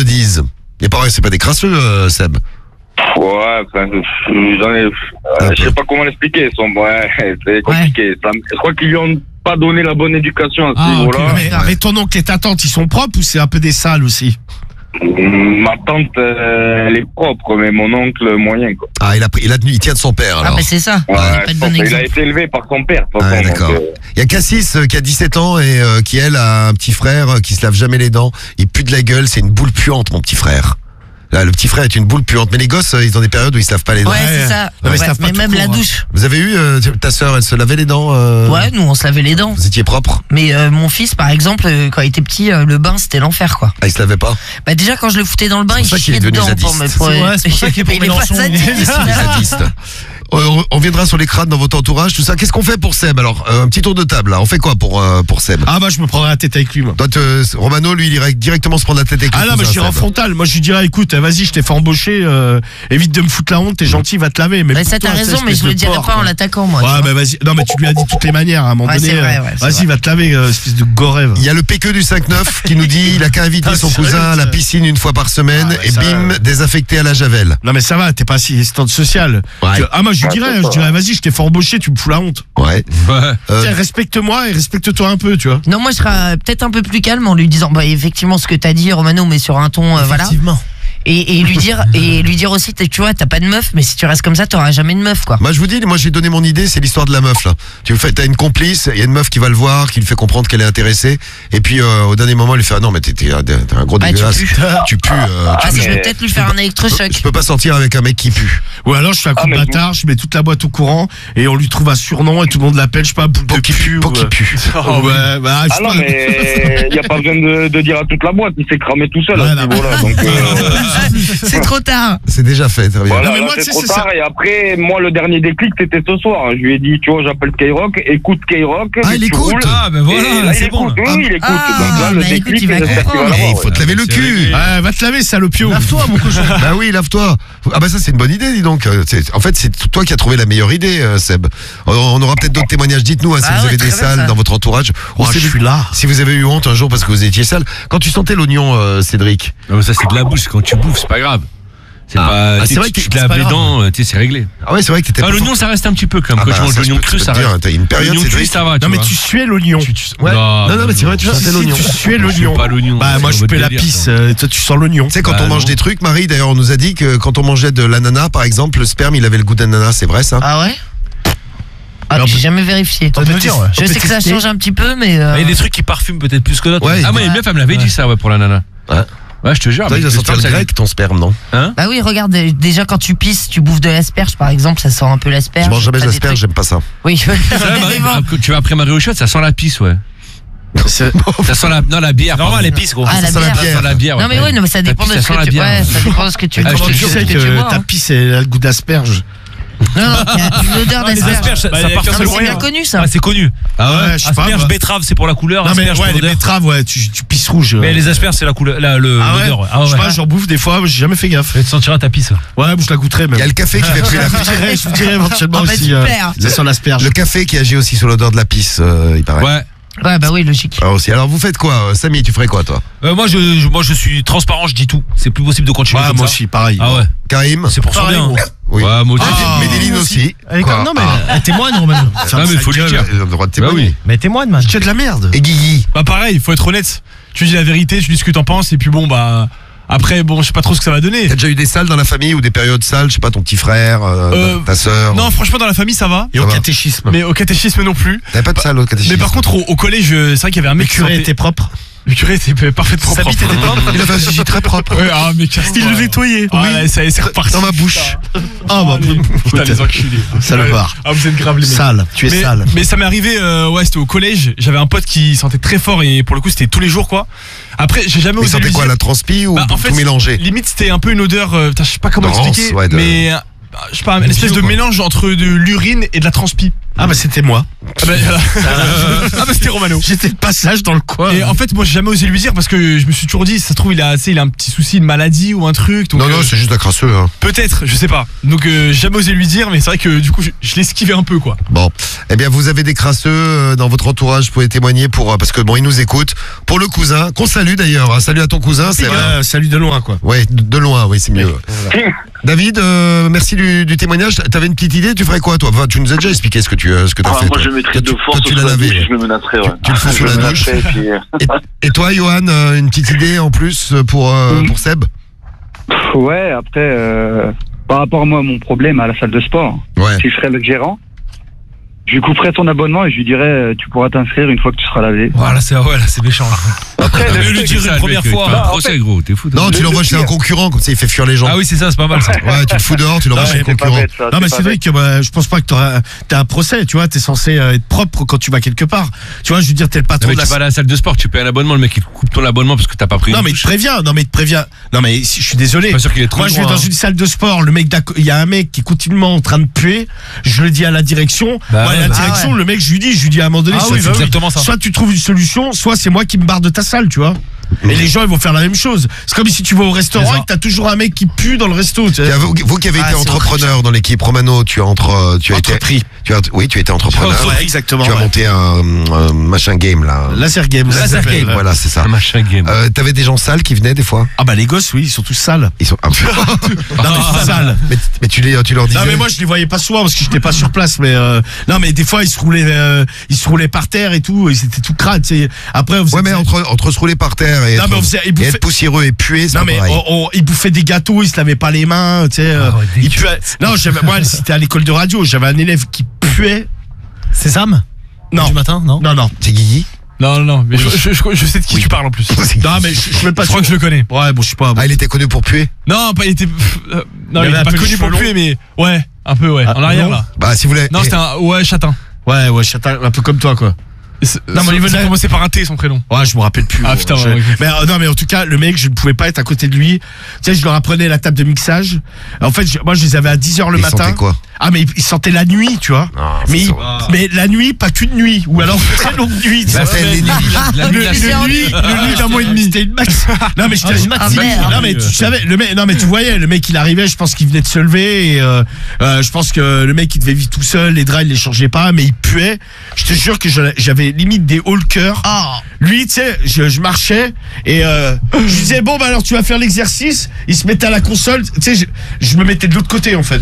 le disent. Les parents, c'est pas des crasseux, Seb. Ouais, enfin, je sais pas comment l'expliquer. C'est compliqué. Je crois qu'ils lui ont pas donné la bonne éducation à ce niveau-là. Mais ton oncle et ta tante, ils sont propres ou c'est un peu des sales aussi? Ma tante, elle est propre, mais mon oncle, moyen, quoi. Ah, il tient de son père, alors. Ah, bah c'est ça. Ouais, il a été élevé par son père. Ouais, d'accord. Il y a Cassis qui a 17 ans et qui, elle, a un petit frère qui se lave jamais les dents. Il pue de la gueule, c'est une boule puante, mon petit frère. Là, le petit frère est une boule puante. Mais les gosses, ils ont des périodes où ils se lavent pas les dents. Ouais, c'est ça. Mais même la douche. Vous avez eu ta sœur, elle se lavait les dents Ouais, nous, on se lavait les dents. Vous étiez propre? Mais mon fils, par exemple, quand il était petit, le bain, c'était l'enfer, quoi. Ah, il se lavait pas? Bah déjà, quand je le foutais dans le bain, il chiait devenu dedans. zadiste. C'est pour ça qu'il est pour Mélenchon. Zadiste. On viendra sur les crânes dans votre entourage, tout ça. Qu'est-ce qu'on fait pour Seb? Alors, un petit tour de table, là. On fait quoi pour Seb? Ah, bah, je me prendrai la tête avec lui, moi. Toi, Romano, lui, il irait directement se prendre la tête avec lui. Ah non, mais j'irai en frontal. Moi, je lui dirais, écoute, vas-y, je t'ai fait embaucher, évite de me foutre la honte, t'es gentil, va te laver. Mais ça, t'as raison, mais je le dirais pas en l'attaquant, moi. Ouais, mais vas-y. Non, mais tu lui as dit de toutes les manières, à un moment donné. Vas-y, va te laver, espèce de gorève. Il y a le PQ du 5-9 qui nous dit, il a qu'à inviter son cousin à la piscine une fois par semaine et bim, désaffecté à la javel. Non, mais ça va, t'es pas assistante sociale. Ah, moi, je lui dirais, vas-y, je t'ai fait embaucher, tu me fous la honte. Ouais. Tiens, respecte-moi et respecte-toi un peu, tu vois. Non, moi, je serais peut-être un peu plus calme en lui disant, bah, effectivement, ce que t'as dit, Romano, mais sur un ton, voilà. Et lui dire aussi, tu vois, t'as pas de meuf, mais si tu restes comme ça, t'auras jamais de meuf, quoi. Moi, je vous dis, j'ai donné mon idée, c'est l'histoire de la meuf, là. T'as une complice, il y a une meuf qui va le voir, qui lui fait comprendre qu'elle est intéressée, et puis, au dernier moment, elle lui fait, ah non, mais t'es un gros dégueulasse. Tu pues. Je vais peut-être lui faire un électrochoc. Je peux pas sortir avec un mec qui pue. Ou alors, je fais un coup de bâtard, je mets toute la boîte au courant, et on lui trouve un surnom, et tout le monde l'appelle, je sais pas, boule de cul. Qui pue. Ouais, bah, ah non, mais il y a pas besoin de dire à toute la boîte, il s'est cramé tout seul à ce niveau-là, donc c'est trop tard. C'est déjà fait, très bien. Voilà, non, mais moi, c'est trop tard. Et après, moi, le dernier déclic, c'était ce soir. Je lui ai dit, tu vois, j'appelle Skyrock, écoute Skyrock. Ah, il écoute. Ah, ben voilà, c'est bon. Oui, il écoute. Donc là, le déclic, il faut te laver le cul. Va te laver, salopio. Lave-toi, mon cochon. Bah oui, lave-toi. Ah bah ça, c'est une bonne idée, dis donc. En fait, c'est toi qui as trouvé la meilleure idée, Seb. On aura peut-être d'autres témoignages. Dites-nous si vous avez des salles dans votre entourage. Je suis là. Si vous avez eu honte un jour parce que vous étiez sale. Quand tu sentais l'oignon, Cédric. Non, mais ça, c'est de la bouche. Quand tu bouffes, c'est pas grave. C'est vrai que tu te laves les dents, c'est réglé. Ah ouais, c'est vrai que t'étais. L'oignon, ça reste un petit peu comme quand tu manges l'oignon cru, ça reste. T'as une période, c'est ça va. Non, mais tu suais l'oignon. Non, mais c'est vrai, tu sentais l'oignon. Tu suais l'oignon. Pas l'oignon. Bah, moi, je fais la pisse. Toi, tu sens l'oignon. Tu sais, quand on mange des trucs, Marie, d'ailleurs, on nous a dit que quand on mangeait de l'ananas, par exemple, le sperme, il avait le goût d'ananas, c'est vrai ça? Ah ouais? Alors, j'ai jamais vérifié. Je sais que ça change un petit peu, mais. Il y a des trucs qui parfument peut-être plus que d'autres. Ouais, moi, une meuf, elle me l'avait dit ça, pour l'ananas. Ouais, je te jure. Ça, il va sentir le grec, ton sperme, non? Bah oui, regarde, déjà quand tu pisses, tu bouffes de l'asperge, par exemple, ça sent un peu l'asperge. Je mange jamais de l'asperge, j'aime pas ça. Oui, tu vas après Marie au shot, ça sent la pisse, ouais. Ça sent la bière. Normalement, elle pisse, gros. Ah, ça sent la bière. Non, mais ouais, mais ça dépend de ce que tu. Ouais, ça dépend de ce que tu. Je te sais que ta pisse, elle a le goût d'asperge. Non, il y a une odeur d'asperge. Ça part c'est bien connu, ça. Ah, c'est connu. Ah ouais, je sais pas. Asperge, betterave, c'est pour la couleur. Non, mais asperge, ouais, les betteraves, ouais, tu pisses rouge. Mais les asperges, c'est la couleur, l'odeur. Je sais pas, j'en bouffe des fois, j'ai jamais fait gaffe. Tu sentiras ta pisse. Ouais, je la goûterai même. Il y a le café qui fait tuer la pisse. Je vous dirais éventuellement aussi. Super. Ça sent l'asperge. Le café qui agit aussi sur l'odeur de la pisse, il paraît. Ouais. Ouais, bah oui, logique. Ah, aussi. Alors, vous faites quoi, Samy? Tu ferais quoi, toi? Moi, je suis transparent, je dis tout. C'est plus possible de continuer comme moi ça. aussi, pareil. Ah ouais. Karim? C'est pour ça bien. Oui. Ouais, moi aussi. Médeline aussi. Non, mais elle témoigne, Romano. Non, mais faut lui dire. Ils ont le droit de témoigner. oui. Mais témoigne, man. Tu as de la merde. Et Guigui? Bah pareil, faut être honnête. Tu dis la vérité, tu dis ce que t'en penses, et puis bon, bah... Après, bon, je sais pas trop ce que ça va donner. T'as déjà eu des salles dans la famille ou des périodes sales? Je sais pas, ton petit frère, ta sœur? Non, franchement, dans la famille, ça va. Et au catéchisme. Mais au catéchisme non plus. T'avais pas de salle au catéchisme? Mais par contre, au collège, c'est vrai qu'il y avait un mec Le curé était propre. Le curé était parfaitement propre. Sa bite était propre. Il avait un zizi très propre. Ouais, ah, mais il le nettoyait. Ah, là, ça c'est reparti. Dans ma bouche. Ah, bah, putain, les enculés. Salopard. Ah, vous êtes grave les mecs. Sale, tu es sale. Mais ça m'est arrivé, ouais, c'était au collège. J'avais un pote qui sentait très fort et pour le coup, c'était tous les jours, quoi. Après, j'ai jamais osé. Mais sentait quoi, la transpi ou en fait, tout mélangé? Limite, c'était un peu une odeur, je sais pas comment expliquer, mais je sais pas, une espèce de mélange entre de l'urine et de la transpi. Ah bah c'était moi. Ah bah c'était Romano. J'étais de passage dans le coin. Et en fait, moi j'ai jamais osé lui dire parce que je me suis toujours dit, ça se trouve il a un petit souci, une maladie ou un truc. Donc, Non, c'est juste un crasseux. Hein. Peut-être, je sais pas. Donc j'ai jamais osé lui dire, mais c'est vrai que du coup je l'ai esquivé un peu quoi. Bon, eh bien vous avez des crasseux dans votre entourage, vous pouvez témoigner parce que bon, ils nous écoutent. Pour le cousin, qu'on salue d'ailleurs. Salut à ton cousin, c'est salut de loin quoi. Ouais, de loin, oui, c'est mieux. David, merci du témoignage. T'avais une petite idée, tu ferais quoi toi? Enfin, tu nous as déjà expliqué ce que t'as fait. Moi, je mettrais de force tu l'as lavé. Je me menacerais, ouais. Tu le fous sous la douche. Et toi, Johan, une petite idée en plus pour Seb? Ouais, après, par rapport à moi, mon problème à la salle de sport, si je serais le gérant, je lui couperais ton abonnement et je lui dirais tu pourras t'inscrire une fois que tu seras lavé. Voilà, c'est méchant. Après, lui dire une première fois. Procès, gros, t'es fou. Non, tu l'envoies chez un concurrent, comme ça il fait fuir les gens. Ah oui, c'est ça, c'est pas mal ça. Ouais, tu le fous dehors, tu l'envoies chez un concurrent. Non, mais c'est vrai que je pense pas que t'as un procès, tu vois, t'es censé être propre quand tu vas quelque part. Tu vois, je veux dire, t'es le patron mais de tu vas à la salle de sport, tu payes un abonnement, le mec il te coupe ton abonnement parce que t'as pas pris. Non, mais il te prévient. Non, mais je suis désolé. Pas sûr qu'il est trop Moi, je vais loin, dans une salle de sport, il y a un mec qui est continuellement en train de puer. Je le dis à la direction. Le mec, je lui dis à un moment donné, exactement ça. soit tu trouves une solution, soit c'est moi qui me barre de ta salle, tu vois. Et les gens ils vont faire la même chose. C'est comme si tu vas au restaurant et que t'as toujours un mec qui pue dans le resto. Vous qui avez été entrepreneur dans l'équipe Romano, tu as entrepris. Tu as été entrepreneur. Ouais, exactement. Tu as monté un machin game là. Laser game. Voilà, c'est ça. Un machin game. T'avais des gens sales qui venaient des fois? Ah bah les gosses, oui, ils sont tous sales. Ils sont un peu. Non mais sales. Mais tu leur disais. Non mais moi je les voyais pas souvent parce que j'étais pas sur place. Mais non mais des fois ils se roulaient par terre et tout. Ils étaient tout crades. Après. Ouais mais entre se rouler par terre et être poussiéreux et puer, c'est non mais ils bouffaient des gâteaux, ils se lavaient pas les mains, tu sais. Ils puaient. Non, moi c'était à l'école de radio, j'avais un élève qui puait. C'est Sam? Non. Du matin, non? Non. C'est Guigui? Non, mais je sais de qui tu parles en plus. Non, mais je suis même pas sûr. Je crois que je le connais. Ouais, bon, je sais pas. Ah, il était connu pour puer? Non, il était pas connu pour puer, mais ouais, un peu, ouais. En arrière, là. Bah, si vous voulez. Non, c'était un châtain. Ouais, châtain, un peu comme toi, quoi. Non, mais il venait commencer par un T, son prénom. Ouais, je me rappelle plus. Ah putain, Mais non, mais en tout cas, le mec, je ne pouvais pas être à côté de lui. Tu sais, je leur apprenais la table de mixage. En fait, moi, je les avais à 10h le matin. Ils sentaient quoi? Ah, mais ils sentaient la nuit, tu vois. Mais la nuit, pas qu'une nuit. Ou alors une très longue nuit. Ça fait les nuits. Le nuit d'un mois et demi. C'était une max. Non, mais non, mais tu savais, tu voyais, le mec, il arrivait, je pense qu'il venait de se lever. Et je pense que le mec, il devait vivre tout seul. Les draps, il les changeait pas, mais il puait. Je te jure que j'avais limite des hauts le cœur. Lui, tu sais, je marchais et je lui disais bon bah alors tu vas faire l'exercice. Il se mettait à la console. Tu sais, je me mettais de l'autre côté en fait.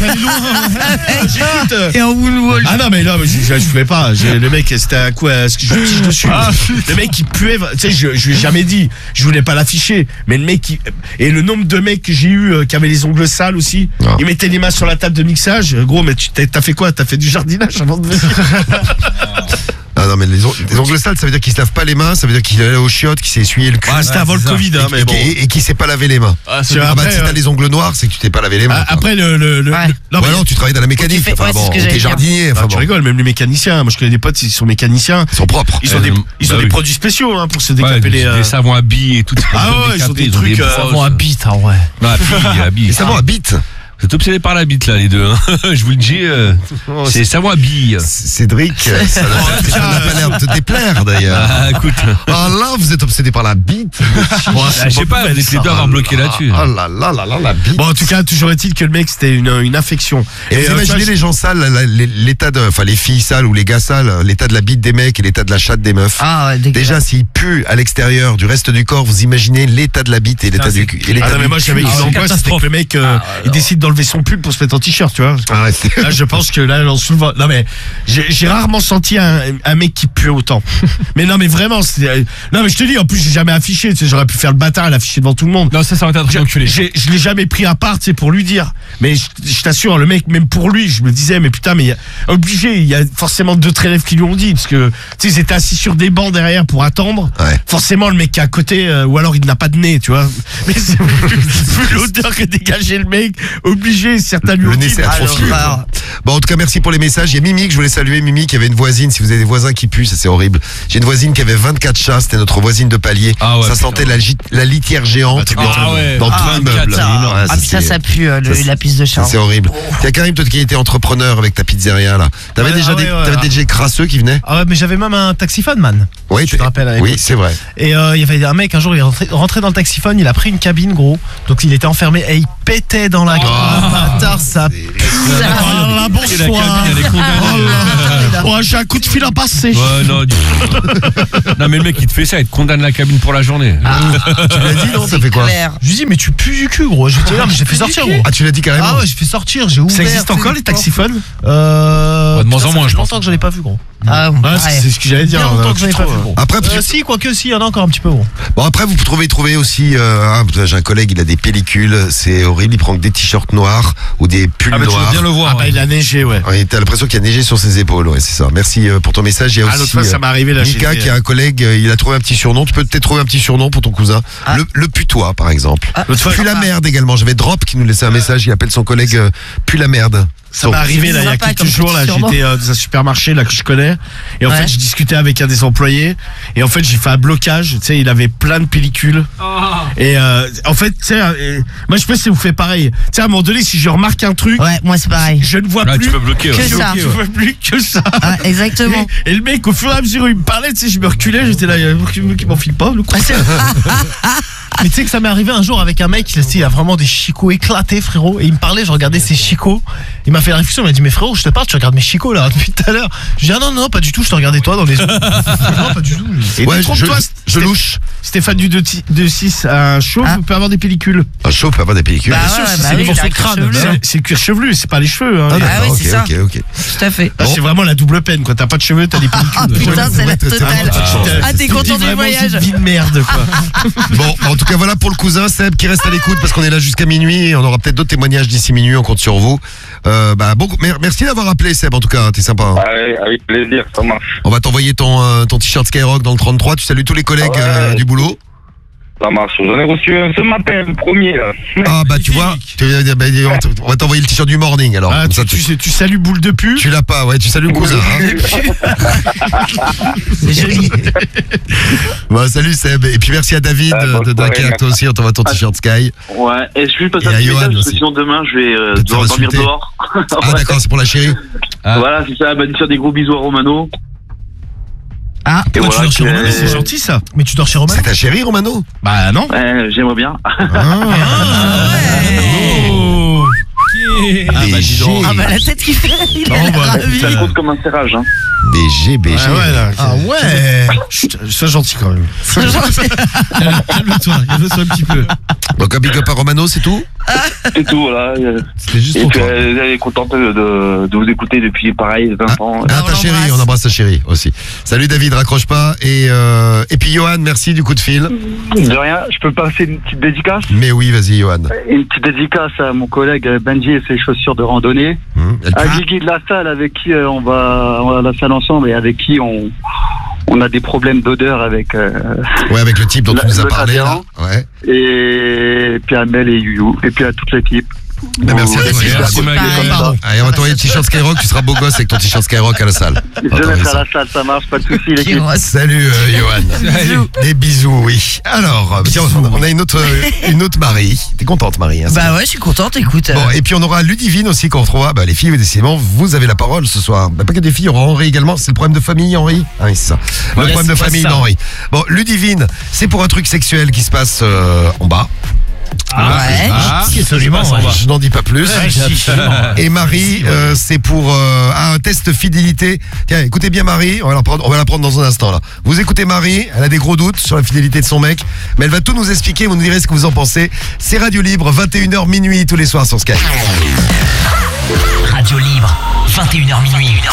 Et en moonwalk. Ah non mais je pouvais pas. Le mec c'était un coup à ce que je tige dessus. Le mec il puait. Tu sais, je lui ai jamais dit. Je voulais pas l'afficher. Mais le mec et le nombre de mecs que j'ai eu qui avaient les ongles sales aussi. Ils mettaient les mains sur la table de mixage. Gros, mais t'as fait quoi? T'as fait du jardinage avant de venir? Ah non mais les ongles sales, ça veut dire qu'il se lave pas les mains, ça veut dire qu'il est allé aux chiottes, qu'il s'est essuyé le cul. Ah, c'était avant le Covid, hein, mais bon. Et qu'il s'est pas lavé les mains. Si t'as les ongles noirs, c'est que tu t'es pas lavé les mains. Après non, tu travailles dans la mécanique. Enfin bon, t'es jardinier. Tu rigoles, même les mécaniciens. Moi je connais des potes, ils sont mécaniciens. Ils sont propres. Ils ont des produits spéciaux pour se décaper les. Des savons à billes et tout. Ah ouais, ils ont des trucs. Savons à bite, ouais. À billes. Les savons à bite. Vous êtes obsédés par la bite là les deux hein. Je vous le dis c'est savon à billes. Cédric, ça n'a pas l'air de te déplaire d'ailleurs. Ah écoute. Ah là vous êtes obsédé par la bite. Je sais pas, vous êtes les deux à avoir bloqué là-dessus. Oh là là là là la bite. Bon en tout cas toujours est-il que le mec c'était une infection. Et vous imaginez les gens sales, l'état de, enfin les filles sales ou les gars sales, l'état de la bite des mecs et l'état de la chatte des meufs. Ah ouais, déjà s'ils puent à l'extérieur du reste du corps, vous imaginez l'état de la bite et l'état du cul. Ah non mais moi j'avais une angoisse, c'était que le mec il décide d'enlever son pull pour se mettre en t-shirt, tu vois. Là, je pense que là, on soulève. Non mais j'ai rarement senti un mec qui pue autant. Mais non mais vraiment, non mais je te dis, en plus j'ai jamais affiché. Tu sais, j'aurais pu faire le bâtard et l'afficher devant tout le monde. Non ça aurait été un truc enculé. Je l'ai jamais pris à part, tu sais, pour lui dire. Mais je t'assure, le mec, même pour lui, je me disais, mais putain, mais il y a forcément d'autres élèves qui lui ont dit, parce que tu sais, ils étaient assis sur des bancs derrière pour attendre. Forcément, le mec qui est à côté, ou alors il n'a pas de nez, tu vois. Mais c'est vu l'odeur que dégageait le mec. obligé, certains lui Le ont nez dit. s'est atrophié. Bon, en tout cas, merci pour les messages. Il y a Mimi que je voulais saluer. Mimi qui avait une voisine. Si vous avez des voisins qui puent, ça c'est horrible. J'ai une voisine qui avait 24 chats. C'était notre voisine de palier. Ah ouais, ça sentait la litière géante dans tout l'immeuble. Ça pue la piste de chat. C'est horrible. Tiens, Karim, toi qui étais entrepreneur avec ta pizzeria là, t'avais déjà des crasseux qui venaient? Ah ouais, mais j'avais même un taxiphone, man. Oui, tu te rappelles. Oui, c'est vrai. Et il y avait un mec un jour, il est rentré dans le taxiphone, il a pris une cabine, gros. Donc il était enfermé et il pétait dans la cabine. Bâtard, ça. La bonsoir. J'ai un coup de fil à passer. Ouais, non, mais le mec il te fait ça, il te condamne la cabine pour la journée. Tu l'as dit, non? Ça fait quoi? Je lui dis, mais tu pues du cul, gros. Je lui dis, non, mais j'ai fait sortir, gros. Ah, tu l'as dit carrément? Ah ouais, j'ai fait sortir, j'ai ouvert. Ça existe encore les taxiphones? De moins en moins, je pense. longtemps que j'en ai pas vu, gros. C'est ce que j'allais dire. Bien longtemps que j'en ai pas vu, gros. Après, si, quoique si, il y en a encore un petit peu, gros. Bon, après, vous pouvez trouver aussi. J'ai un collègue, il a des pellicules. C'est horrible. Il prend que des t-shirts noirs ou des pulls noirs. Tu veux bien le voir. Il a neigé, ouais. Ouais, t'as l'impression qu'il y a neigé sur ses épaules, ouais, c'est ça. Merci pour ton message. Il y a aussi l'autre fois, ça m'est arrivé là. Mika qui a un collègue, il a trouvé un petit surnom. Tu peux peut-être trouver un petit surnom pour ton cousin. Le putois, par exemple. Puis la merde également. J'avais Drop qui nous laissait un message. Il appelle son collègue Puis la merde. Ça m'est arrivé là il y a quelques jours là, j'étais dans un supermarché là que je connais et en fait je discutais avec un des employés et en fait j'ai fait un blocage, tu sais, il avait plein de pellicules et en fait tu sais moi je sais pas si vous faites pareil. Tu sais à un moment donné si je remarque un truc, ouais, moi c'est pareil. Je ne vois plus tu peux bloquer, que ça. Je vois plus que ça. Exactement. Et le mec au fur et à mesure où il me parlait, tu sais, je me reculais, j'étais là qui m'enfile pas le coup. Mais tu sais que ça m'est arrivé un jour avec un mec, il a vraiment des chicots éclatés, frérot. Et il me parlait, je regardais ses chicots. Il m'a fait la réflexion, il m'a dit, mais frérot, je te parle, tu regardes mes chicots là depuis tout à l'heure. Je dis, ah non, pas du tout, je te regardais toi dans les yeux. Non, pas du tout. Et ouais, je louche. Stéphane du 2-6, un chauve peut avoir des pellicules. Un chauve peut avoir des pellicules. C'est le morceau de crâne. C'est le cuir chevelu, c'est pas les cheveux. Ah oui, c'est ça. Ok. Tout à fait. C'est vraiment la double peine, quoi. T'as pas de cheveux, t'as des pellicules. Ah putain, c'est la totale. Ah, t'es content du voyage. Vie de merde, quoi. Bon, en tout cas, voilà pour le cousin Seb qui reste à l'écoute parce qu'on est là jusqu'à minuit et on aura peut-être d'autres témoignages d'ici minuit, on compte sur vous. Merci d'avoir appelé Seb, en tout cas, t'es sympa. Hein. Avec plaisir, ça marche. On va t'envoyer ton t-shirt Skyrock dans le 33, tu salues tous les collègues du boulot. Ça marche, j'en ai reçu un ce matin, le premier là. Ah bah tu vois, on va t'envoyer le t-shirt du morning alors. Ah, tu salues boule de pu. Tu l'as pas, ouais, tu salues le cousin. C'est joli. Bon, salut Seb, et puis merci à David de Dunkerque, toi aussi, on t'envoie ton t-shirt Sky. Ouais, et je vais passer un petit message parce que sinon demain je vais devoir dormir dehors. Ah d'accord, c'est pour la chérie. Voilà, c'est ça, lui faire des gros bisous à Romano. Ah, tu dors chez Romano, c'est gentil ça. Mais tu dors chez Romano. C'est ta chérie Romano? Bah non. J'aimerais bien. La tête qui fait. Ça compte comme un serrage. Des GBG. Ah ouais. Sois gentil quand même. Calme-toi un petit peu. Donc un big up à Romano, c'est tout? C'est tout, voilà. C'était juste pour toi. Elle est contente de vous écouter depuis pareil 20 ans. Ah, ta chérie, on embrasse ta chérie aussi. Salut David, raccroche pas. Et puis Johan, merci du coup de fil. De rien, je peux passer une petite dédicace? Mais oui, vas-y Johan. Une petite dédicace à mon collègue Benji et ses chaussures de randonnée. À Guigui de la salle avec qui on va à la salle ensemble et avec qui on a des problèmes d'odeur avec avec le type dont tu nous as parlé là. Ouais. Et puis à Mel et Youyou et puis à toute l'équipe. Ben merci à toi. Allez, on va t'envoyer le t-shirt Skyrock, tu seras beau gosse avec ton t-shirt Skyrock à la salle. Je vais mettre à la salle, ça marche, pas de soucis l'équipe. Salut Johan. Des bisous, oui. Alors, tiens, on a une autre Marie. T'es contente Marie? Bah ouais, je suis contente, écoute. Bon, et puis on aura Ludivine aussi qu'on retrouvera. Bah les filles, décidément, vous avez la parole ce soir. Bah, pas que des filles, il y aura Henri également. C'est le problème de famille, Henri? Ah oui, c'est ça. Le problème de famille d'Henri. Bon, Ludivine, c'est pour un truc sexuel qui se passe en bas. Absolument. Je n'en dis pas plus. Et Marie, c'est pour un test fidélité. Tiens, écoutez bien Marie, on va la prendre dans un instant là. Vous écoutez Marie, elle a des gros doutes sur la fidélité de son mec, mais elle va tout nous expliquer, vous nous direz ce que vous en pensez. C'est Radio Libre, 21h minuit tous les soirs sur Sky. Radio Libre, 21h minuit.